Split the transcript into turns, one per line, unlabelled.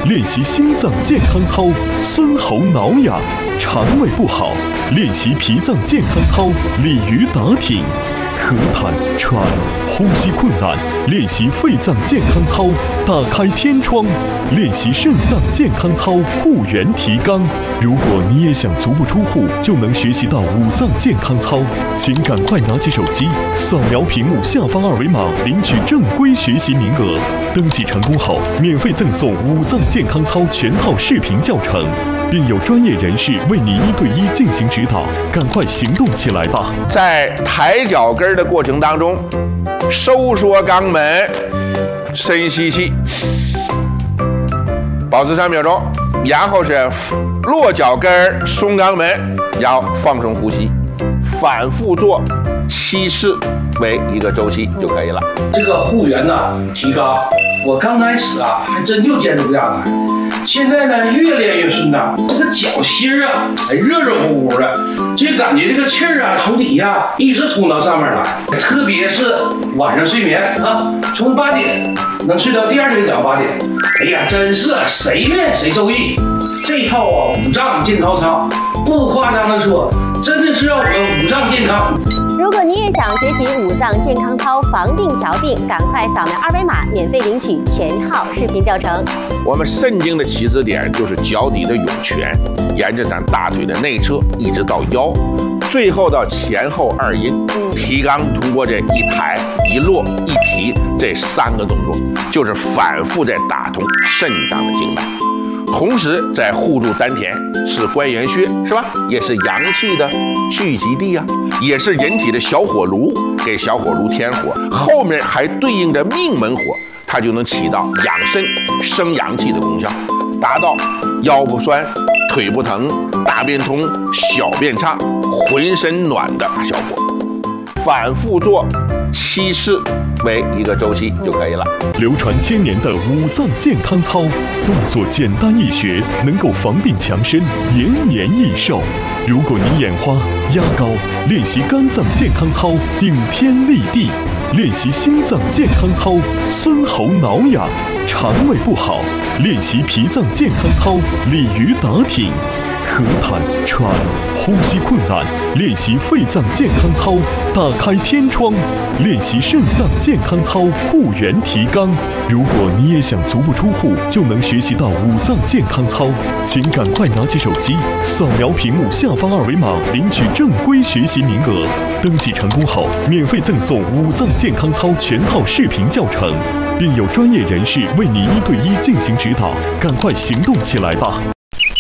练习心脏健康操；孙喉挠痒，肠胃不好，练习脾脏健康操；鲤鱼打挺，咳痰喘，呼吸困难，练习肺脏健康操；打开天窗，练习肾脏健康操；护源提肛。如果你也想足不出户就能学习到五脏健康操，请赶快拿起手机，扫描屏幕下方二维码，领取正规学习名额。登记成功后，免费赠送五脏健康操全套视频教程，并有专业人士为你1对1进行指导。赶快行动起来吧！
在抬脚跟的过程当中，收缩肛门，深吸气，保持3秒钟，然后是落脚跟，松肛门，然后放松呼吸，反复做7次为一个周期就可以了。
这个护源呢提肛，我刚开始啊还真就坚持不下来，现在呢越练越顺畅，这个脚心啊还热热乎乎的，就感觉这个气儿啊从底下一直通到上面来，特别是晚上睡眠啊，从8点能睡到第2天早上8点，哎呀，真是谁练谁受益。这套啊五脏健康操，不夸张的说，真的是让我们五脏健康。
如果你也想学习五脏健康操防病调病，赶快扫描2维码，免费领取全套视频教程。
我们肾经的起始点就是脚底的涌泉，沿着咱大腿的内侧一直到腰，最后到前后2阴。提肛通过这一抬一落一提这3个动作，就是反复在打通肾脏的经脉，同时在护住丹田，是关元穴，是吧？也是阳气的聚集地啊，也是人体的小火炉，给小火炉添火，后面还对应着命门火，它就能起到养肾生阳气的功效，达到腰不酸、腿不疼、大便通、小便畅、浑身暖的效果。反复做7次为一个周期就可以了。
流传1000年的五脏健康操，动作简单易学，能够防病强身，延年益寿。如果你眼花、压高，练习肝脏健康操，顶天立地；练习心脏健康操，孙喉挠痒，肠胃不好，练习脾脏健康操，鲤鱼打挺。咳痰喘，呼吸困难，练习肺脏健康操；打开天窗，练习肾脏健康操，护源提肛。如果你也想足不出户就能学习到五脏健康操，请赶快拿起手机，扫描屏幕下方2维码，领取正规学习名额。登记成功后，免费赠送五脏健康操全套视频教程，并有专业人士为你1对1进行指导。赶快行动起来吧！